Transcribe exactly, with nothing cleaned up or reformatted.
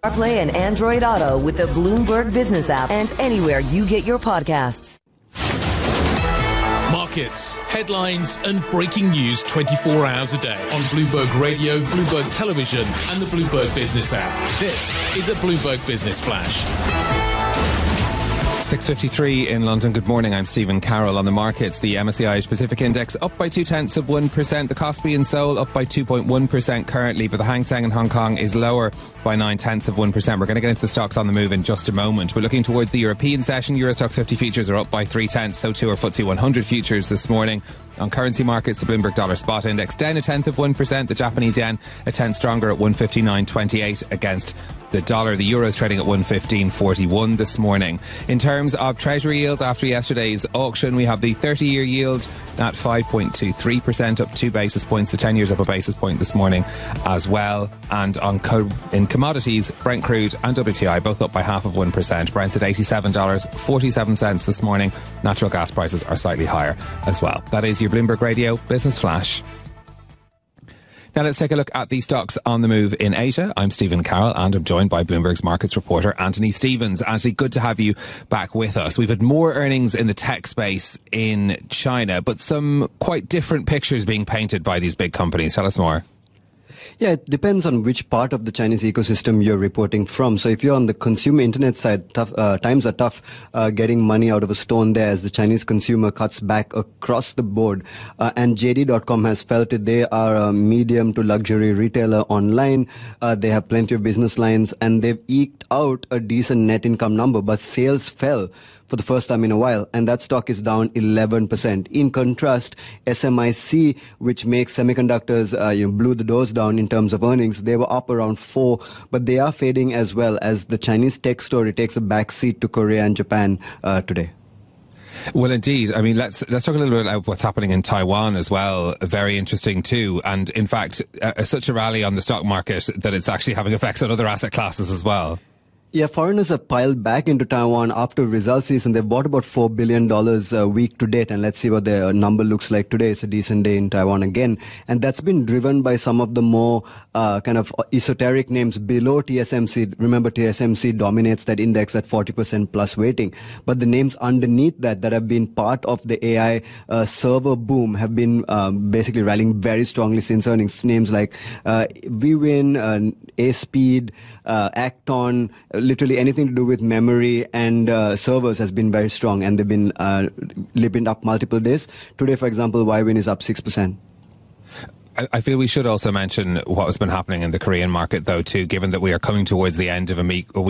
CarPlay and Android Auto with the Bloomberg Business app and anywhere you get your podcasts. Markets, headlines and breaking news twenty-four hours a day on Bloomberg Radio, Bloomberg Television and the Bloomberg Business app. This is a Bloomberg Business Flash. six fifty-three in London. Good morning. I'm Stephen Carroll. On the markets, the M S C I Pacific Index up by two tenths of one percent. The Kospi in Seoul up by two point one percent currently, but the Hang Seng in Hong Kong is lower by nine tenths of one percent. We're going to get into the stocks on the move in just a moment. We're looking towards the European session. Euro Stoxx fifty futures are up by three tenths. So too are F T S E one hundred futures this morning. On currency markets, the Bloomberg Dollar Spot Index down a tenth of one percent. The Japanese yen a tenth stronger at one fifty-nine twenty-eight against the dollar. The euro is trading at one fifteen forty-one this morning. In terms of treasury yields, after yesterday's auction, we have the thirty-year yield at five point two three percent, up two basis points. The ten years up a basis point this morning as well. And on co- in commodities, Brent crude and W T I both up by half of one percent. Brent's at eighty-seven dollars forty-seven this morning. Natural gas prices are slightly higher as well. That is your Bloomberg Radio Business Flash. Now let's take a look at the stocks on the move in Asia. I'm Stephen Carroll and I'm joined by Bloomberg's markets reporter Anthony Stevens. Anthony, good to have you back with us. We've had more earnings in the tech space in China, but some quite different pictures being painted by these big companies. Tell us more. Yeah, it depends on which part of the Chinese ecosystem you're reporting from. So if you're on the consumer internet side, tough, uh, times are tough uh, getting money out of a stone there as the Chinese consumer cuts back across the board. Uh, and J D dot com has felt it. They are a medium to luxury retailer online. Uh, they have plenty of business lines and they've eked out a decent net income number, but sales fell for the first time in a while, and that stock is down eleven percent. In contrast, S M I C, which makes semiconductors, uh, you know, blew the doors down in terms of earnings. They were up around four, but they are fading as well as the Chinese tech story takes a backseat to Korea and Japan uh, today. Well, indeed. I mean, let's let's talk a little bit about what's happening in Taiwan as well. Very interesting too. And in fact, uh, such a rally on the stock market that it's actually having effects on other asset classes as well. Yeah, foreigners have piled back into Taiwan after results season. They've bought about four billion dollars a week to date. And let's see what their number looks like today. It's a decent day in Taiwan again. And that's been driven by some of the more uh, kind of esoteric names below T S M C. Remember, T S M C dominates that index at forty percent plus weighting. But the names underneath that that have been part of the A I uh, server boom have been um, basically rallying very strongly since earnings. Names like uh, VWin, uh, A-Speed, uh, Acton, literally anything to do with memory and uh, servers has been very strong, and they've been uh, limping up multiple days. Today, for example, YWin is up six percent. I feel we should also mention what has been happening in the Korean market, though, too, given that we are coming towards the end of a week.